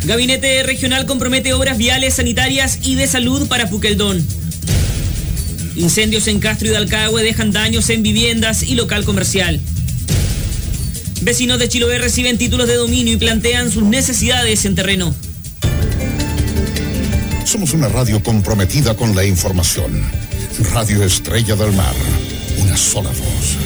Gabinete regional compromete obras viales, sanitarias y de salud para Puqueldón. Incendios en Castro y Dalcahue dejan daños en viviendas y local comercial. Vecinos de Chiloé reciben títulos de dominio y plantean sus necesidades en terreno. Somos una radio comprometida con la información. Radio Estrella del Mar. Una sola voz.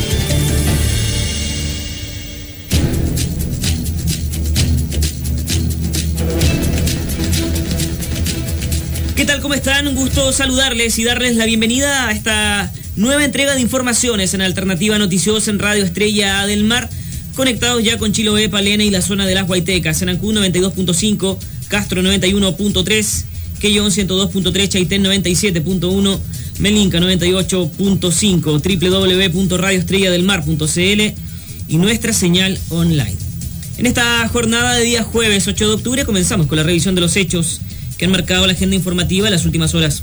¿Qué tal? ¿Cómo están? Un gusto saludarles y darles la bienvenida a esta nueva entrega de informaciones en Alternativa Noticiosa en Radio Estrella del Mar, conectados ya con Chiloé, Palena y la zona de las Guaitecas, en Ancud 92.5, Castro 91.3, Quellón 102.3, Chaitén 97.1, Melinca 98.5, www.radioestrelladelmar.cl y nuestra señal online. En esta jornada de día jueves 8 de octubre comenzamos con la revisión de los hechos que han marcado la agenda informativa en las últimas horas.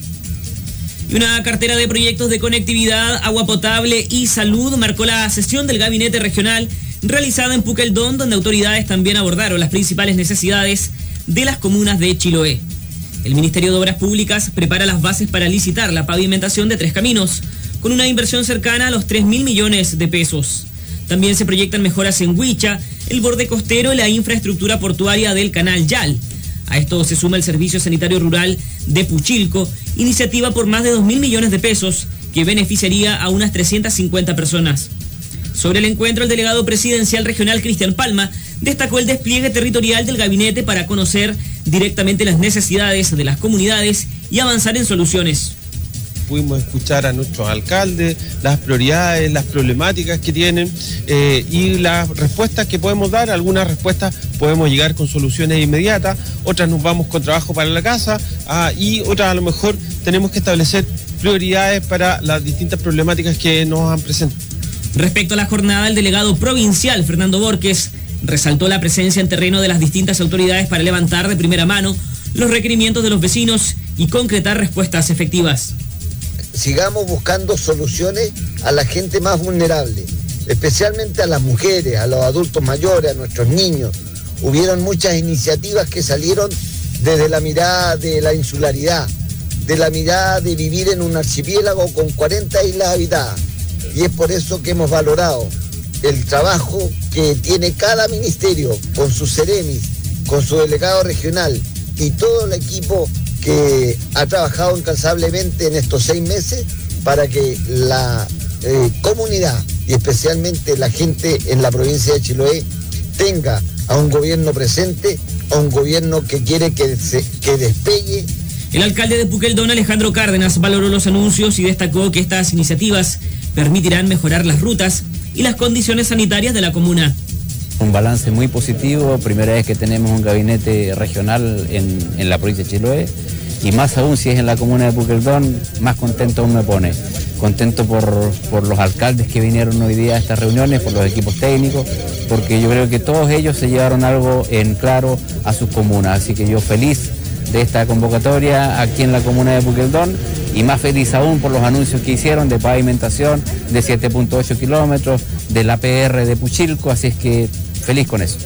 Y una cartera de proyectos de conectividad, agua potable y salud marcó la sesión del gabinete regional realizada en Puqueldón, donde autoridades también abordaron las principales necesidades de las comunas de Chiloé. El Ministerio de Obras Públicas prepara las bases para licitar la pavimentación de 3 caminos, con una inversión cercana a los 3.000 millones de pesos. También se proyectan mejoras en Huicha, el borde costero y la infraestructura portuaria del Canal Yal. A esto se suma el Servicio Sanitario Rural de Puchilco, iniciativa por más de 2.000 millones de pesos que beneficiaría a unas 350 personas. Sobre el encuentro, el delegado presidencial regional Cristian Palma destacó el despliegue territorial del gabinete para conocer directamente las necesidades de las comunidades y avanzar en soluciones. Pudimos escuchar a nuestros alcaldes, las prioridades, las problemáticas que tienen y las respuestas que podemos dar. Algunas respuestas podemos llegar con soluciones inmediatas, otras nos vamos con trabajo para la casa y otras a lo mejor tenemos que establecer prioridades para las distintas problemáticas que nos han presentado. Respecto a la jornada, el delegado provincial Fernando Borges resaltó la presencia en terreno de las distintas autoridades para levantar de primera mano los requerimientos de los vecinos y concretar respuestas efectivas. Sigamos buscando soluciones a la gente más vulnerable, especialmente a las mujeres, a los adultos mayores, a nuestros niños. Hubieron muchas iniciativas que salieron desde la mirada de la insularidad, de la mirada de vivir en un archipiélago con 40 islas habitadas. Y es por eso que hemos valorado el trabajo que tiene cada ministerio con sus seremis, con su delegado regional y todo el equipo que ha trabajado incansablemente en estos 6 meses para que la comunidad y especialmente la gente en la provincia de Chiloé tenga a un gobierno presente, a un gobierno que quiere que despegue. El alcalde de Puqueldón, Alejandro Cárdenas, valoró los anuncios y destacó que estas iniciativas permitirán mejorar las rutas y las condiciones sanitarias de la comuna. Un balance muy positivo, primera vez que tenemos un gabinete regional en la provincia de Chiloé, y más aún si es en la comuna de Puqueldón, más contento aún me pone. Contento por los alcaldes que vinieron hoy día a estas reuniones, por los equipos técnicos, porque yo creo que todos ellos se llevaron algo en claro a sus comunas, así que yo feliz de esta convocatoria aquí en la comuna de Puqueldón y más feliz aún por los anuncios que hicieron de pavimentación de 7.8 kilómetros, del APR de Puchilco, así es que feliz con eso.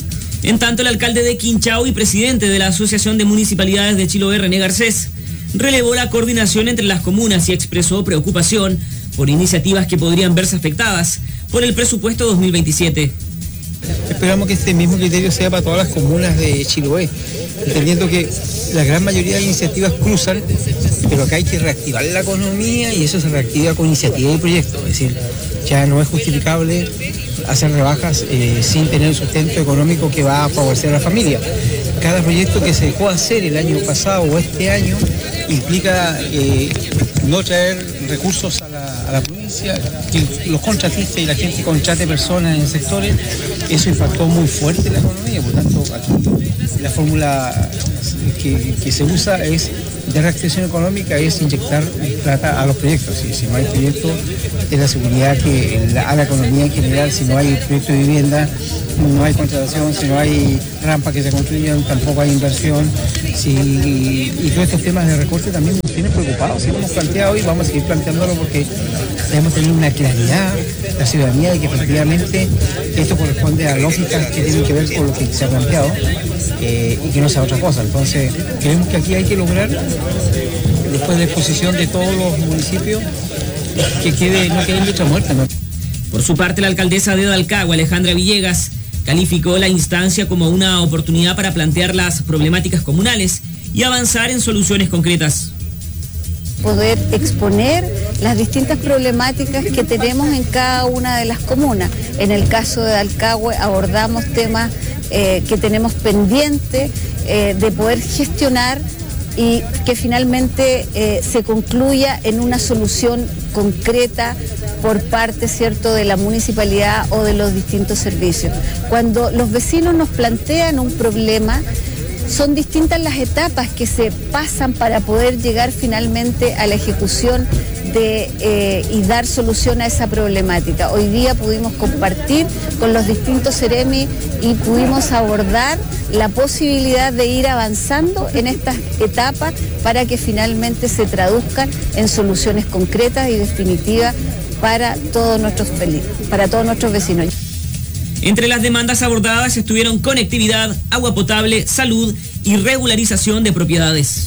En tanto, el alcalde de Quinchao y presidente de la Asociación de Municipalidades de Chiloé, René Garcés, relevó la coordinación entre las comunas y expresó preocupación por iniciativas que podrían verse afectadas por el presupuesto 2027. Esperamos que este mismo criterio sea para todas las comunas de Chiloé, entendiendo que la gran mayoría de iniciativas cruzan, pero acá hay que reactivar la economía y eso se reactiva con iniciativa y proyectos. Es decir, ya no es justificable hacer rebajas sin tener un sustento económico que va a favorecer a la familia. Cada proyecto que se dejó hacer el año pasado o este año implica no traer recursos a la provincia, que los contratistas y la gente contrate personas en sectores. Eso impactó muy fuerte en la economía, por tanto aquí la fórmula que se usa es de reactivación económica, es inyectar plata a los proyectos. Si no hay proyectos, es la seguridad que a la economía en general, si no hay proyecto de vivienda, no hay contratación, si no hay rampas que se construyan, tampoco hay inversión. Y todos estos temas de recorte también nos tienen preocupados. Si lo hemos planteado y vamos a seguir planteándolo porque debemos tener una claridad, la ciudadanía, de que efectivamente esto corresponde a lógicas que tienen que ver con lo que se ha planteado y que no sea otra cosa. Entonces, creemos que aquí hay que lograr, después de la exposición de todos los municipios, que no quede letra muerta, ¿no? Por su parte, la alcaldesa de Dalcagua, Alejandra Villegas, calificó la instancia como una oportunidad para plantear las problemáticas comunales y avanzar en soluciones concretas. Poder exponer las distintas problemáticas que tenemos en cada una de las comunas. En el caso de Dalcagua abordamos temas que tenemos pendientes de poder gestionar y que finalmente se concluya en una solución concreta por parte, ¿cierto?, de la municipalidad o de los distintos servicios. Cuando los vecinos nos plantean un problema, son distintas las etapas que se pasan para poder llegar finalmente a la ejecución y dar solución a esa problemática. Hoy día pudimos compartir con los distintos Ceremi y pudimos abordar la posibilidad de ir avanzando en estas etapas para que finalmente se traduzcan en soluciones concretas y definitivas para todos nuestros vecinos. Entre las demandas abordadas estuvieron conectividad, agua potable, salud y regularización de propiedades.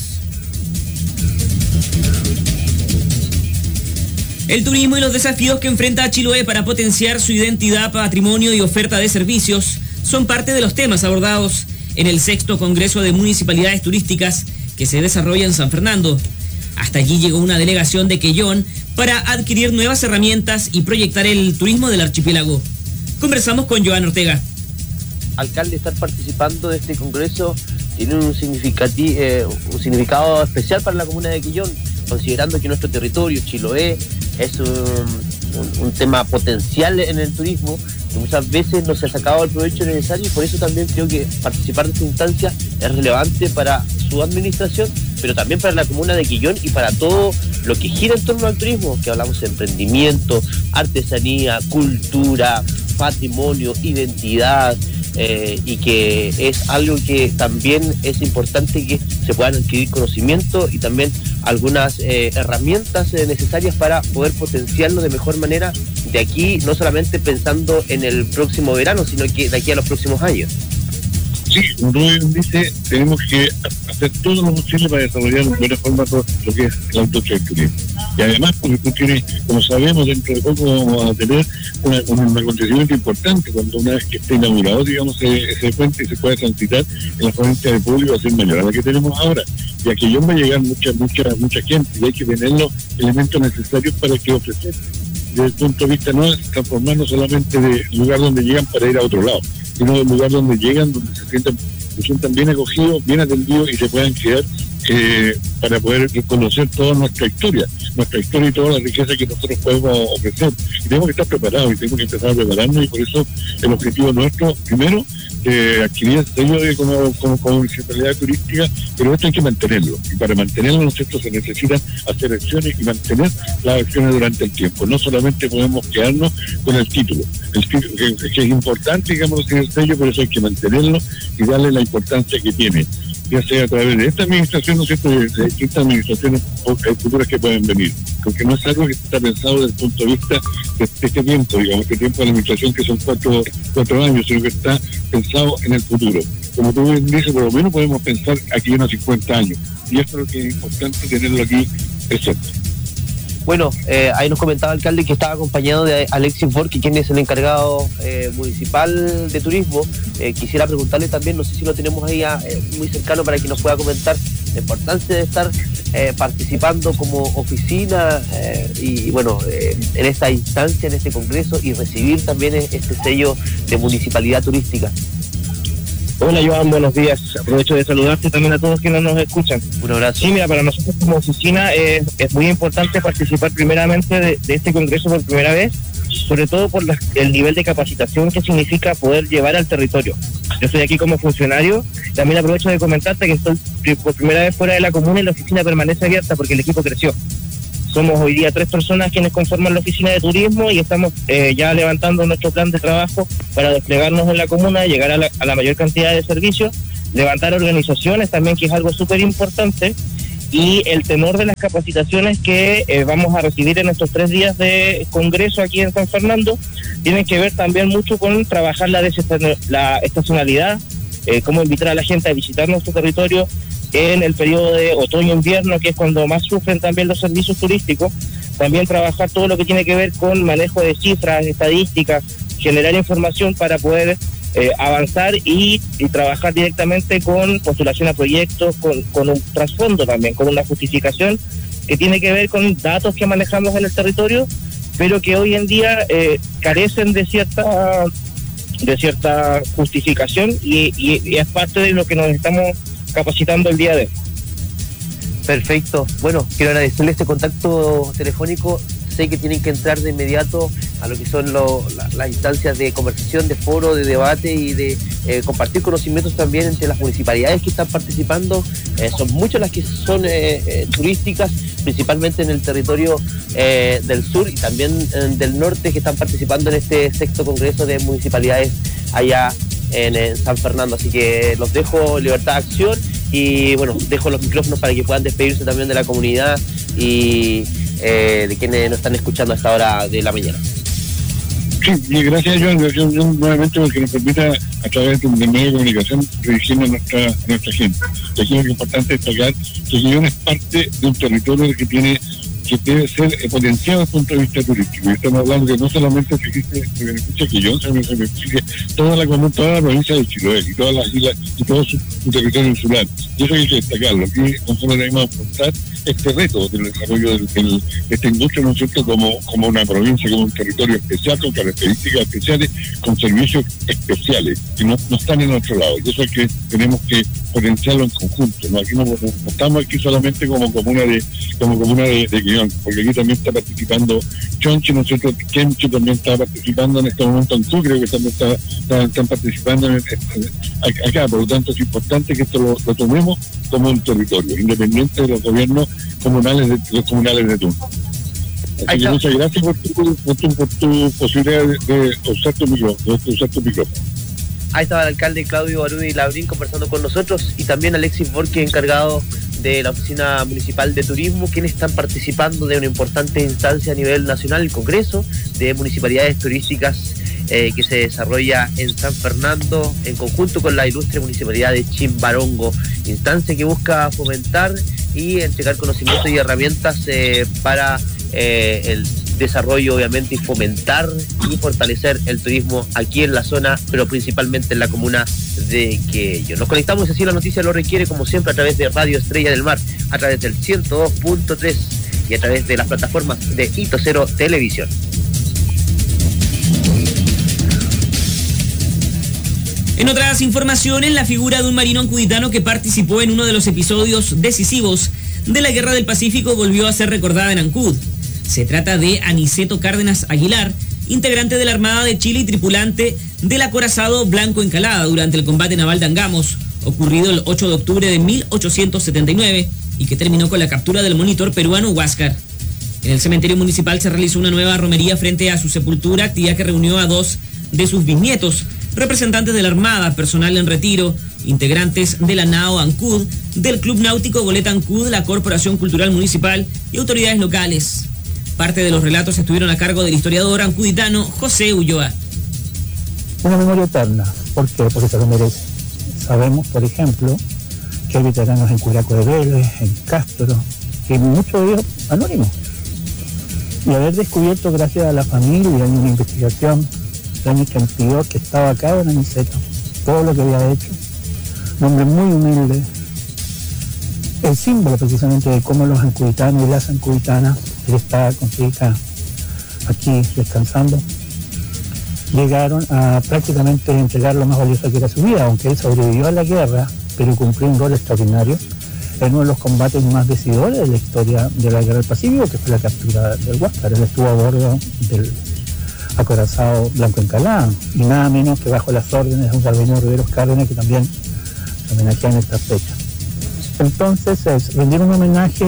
El turismo y los desafíos que enfrenta Chiloé para potenciar su identidad, patrimonio y oferta de servicios son parte de los temas abordados en el 6º Congreso de Municipalidades Turísticas que se desarrolla en San Fernando. Hasta allí llegó una delegación de Quellón para adquirir nuevas herramientas y proyectar el turismo del archipiélago. Conversamos con Joan Ortega. Alcalde, estar participando de este congreso tiene un significado especial para la comuna de Quellón, considerando que nuestro territorio, Chiloé, es un tema potencial en el turismo que muchas veces no se ha sacado el provecho necesario, y por eso también creo que participar de esta instancia es relevante para su administración, pero también para la comuna de Quellón y para todo lo que gira en torno al turismo, que hablamos de emprendimiento, artesanía, cultura, patrimonio, identidad, y que es algo que también es importante que se puedan adquirir conocimiento y también algunas herramientas necesarias para poder potenciarlo de mejor manera de aquí, no solamente pensando en el próximo verano, sino que de aquí a los próximos años. Sí, como tú dices, tenemos que hacer todo lo posible para desarrollar de buena forma todo lo que es la industria del turismo. Y además, porque como sabemos, dentro de poco vamos a tener un acontecimiento importante cuando una vez que esté inaugurado, digamos, ese puente y se pueda transitar en la afluencia de público va a ser mayor a la que tenemos ahora. Y a Quellón va a llegar mucha gente y hay que tener los elementos necesarios para que ofrecer. Desde el punto de vista no es transformarnos solamente de lugar donde llegan para ir a otro lado, sino del lugar donde llegan, donde se sientan bien acogidos, bien atendidos y se puedan quedar para poder conocer toda nuestra historia y toda la riqueza que nosotros podemos ofrecer. Y tenemos que estar preparados y tenemos que empezar a prepararnos, y por eso el objetivo nuestro, primero, adquirir el sello como municipalidad turística, pero esto hay que mantenerlo, y para mantenerlo, ¿no es cierto?, se necesitan hacer acciones y mantener las acciones durante el tiempo. No solamente podemos quedarnos con el título que es importante, digamos, el sello, pero eso hay que mantenerlo y darle la importancia que tiene, ya sea a través de esta administración, ¿no es cierto?, de distintas administraciones futuras que pueden venir, porque no es algo que está pensado desde el punto de vista de este tiempo, digamos, que tiempo de la administración, que son cuatro años, sino que está pensado en el futuro. Como tú dices, por lo menos podemos pensar aquí unos 50 años, y esto es lo que es importante tenerlo aquí presente. Bueno, ahí nos comentaba el alcalde que estaba acompañado de Alexis Borque, quien es el encargado municipal de turismo. Quisiera preguntarle también, no sé si lo tenemos ahí muy cercano para que nos pueda comentar la importancia de estar participando como oficina y bueno, en esta instancia, en este congreso, y recibir también este sello de municipalidad turística. Hola Joan, buenos días. Aprovecho de saludarte también a todos quienes nos escuchan. Un abrazo. Sí, mira, para nosotros como oficina es muy importante participar primeramente de este congreso por primera vez, sobre todo por el nivel de capacitación que significa poder llevar al territorio. Yo estoy aquí como funcionario, también aprovecho de comentarte que estoy por primera vez fuera de la comuna y la oficina permanece abierta porque el equipo creció. Somos hoy día 3 personas quienes conforman la oficina de turismo y estamos ya levantando nuestro plan de trabajo para desplegarnos en la comuna, llegar a la mayor cantidad de servicios, levantar organizaciones también, que es algo súper importante, y el tenor de las capacitaciones que vamos a recibir en estos 3 días de congreso aquí en San Fernando tienen que ver también mucho con trabajar la estacionalidad, cómo invitar a la gente a visitar nuestro territorio en el periodo de otoño-invierno, que es cuando más sufren también los servicios turísticos. También trabajar todo lo que tiene que ver con manejo de cifras, estadísticas, generar información para poder avanzar y trabajar directamente con postulación a proyectos, con un trasfondo también, con una justificación que tiene que ver con datos que manejamos en el territorio, pero que hoy en día carecen de cierta justificación y es parte de lo que nos estamos capacitando el día de hoy. Perfecto. Bueno, quiero agradecerle este contacto telefónico. Sé que tienen que entrar de inmediato a lo que son las instancias de conversación, de foro, de debate y de compartir conocimientos también entre las municipalidades que están participando. Son muchas las que son turísticas, principalmente en el territorio del sur y también del norte, que están participando en este 6º Congreso de Municipalidades allá en San Fernando. Así que los dejo libertad de acción y bueno, dejo los micrófonos para que puedan despedirse también de la comunidad y de quienes nos están escuchando a esta hora de la mañana. Sí, y gracias John nuevamente porque nos permita a través de un medio de comunicación dirigirnos a nuestra gente. Y aquí lo importante es destacar que Guillón es parte de un territorio que debe ser potenciado desde el punto de vista turístico. Y estamos hablando que no solamente se beneficia Quillón, sino que se beneficia toda la provincia de Chiloé y todas las islas y todo su territorio insular. Y eso hay que destacarlo. Aquí nosotros debemos afrontar este reto del desarrollo de esta industria, ¿no es cierto?, como una provincia, como un territorio especial, con características especiales, con servicios especiales, que no están en otro lado. Y eso es que tenemos que potenciarlo en conjunto, ¿no? Aquí no estamos aquí solamente como comuna de Quillón, porque aquí también está participando Chonchi, ¿no es cierto? Quemchi también está participando en este momento, en creo que también están participando acá. Por lo tanto es importante que esto lo tomemos como un territorio, independiente de los gobiernos comunales de turno. Así que muchas gracias por tu posibilidad de usar tu micrófono. Ahí estaba el alcalde Claudio Barudi Labrín conversando con nosotros y también Alexis Borque, encargado de la Oficina Municipal de Turismo, quienes están participando de una importante instancia a nivel nacional, el Congreso de Municipalidades Turísticas que se desarrolla en San Fernando en conjunto con la ilustre Municipalidad de Chimbarongo, instancia que busca fomentar y entregar conocimientos y herramientas para el desarrollo, obviamente, y fomentar y fortalecer el turismo aquí en la zona, pero principalmente en la comuna de Quillón. Nos conectamos, así la noticia lo requiere, como siempre, a través de Radio Estrella del Mar, a través del 102.3 y a través de las plataformas de Hito Cero Televisión. En otras informaciones, la figura de un marino ancuditano que participó en uno de los episodios decisivos de la Guerra del Pacífico volvió a ser recordada en Ancud. Se trata de Aniceto Cárdenas Aguilar, integrante de la Armada de Chile y tripulante del acorazado Blanco Encalada durante el combate naval de Angamos, ocurrido el 8 de octubre de 1879 y que terminó con la captura del monitor peruano Huáscar. En el cementerio municipal se realizó una nueva romería frente a su sepultura, actividad que reunió a 2 de sus bisnietos, representantes de la Armada, personal en retiro, integrantes de la NAO Ancud, del Club Náutico Goleta Ancud, la Corporación Cultural Municipal y autoridades locales. Parte de los relatos estuvieron a cargo del historiador ancuditano José Ulloa. Una memoria eterna. ¿Por qué? Porque se lo merece. Sabemos, por ejemplo, que hay veteranos en Curaco de Vélez, en Castro, que muchos de ellos anónimos. Y haber descubierto, gracias a la familia y a una investigación del año 82, que estaba acá en Aniceto, todo lo que había hecho, un hombre muy humilde, el símbolo precisamente de cómo los ancuditanos y las ancuditanas, él está con su hija aquí descansando, llegaron a prácticamente entregar lo más valioso que era su vida, aunque él sobrevivió a la guerra, pero cumplió un rol extraordinario en uno de los combates más decidores de la historia de la Guerra del Pacífico, que fue la captura del Huáscar. Él estuvo a bordo del acorazado Blanco Encalada, y nada menos que bajo las órdenes de un Salvador Riveros Cárdenas, que también se homenajea en esta fecha. Entonces es rendir un homenaje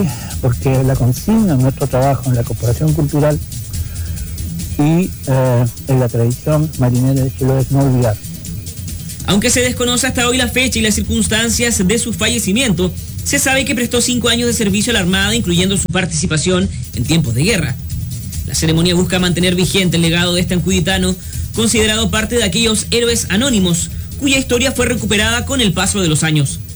porque la consigna en nuestro trabajo en la Corporación Cultural y en la tradición marinera de Chiloé es no olvidar. Aunque se desconoce hasta hoy la fecha y las circunstancias de su fallecimiento, se sabe que prestó 5 años de servicio a la Armada, incluyendo su participación en tiempos de guerra. La ceremonia busca mantener vigente el legado de este ancuditano, considerado parte de aquellos héroes anónimos, cuya historia fue recuperada con el paso de los años.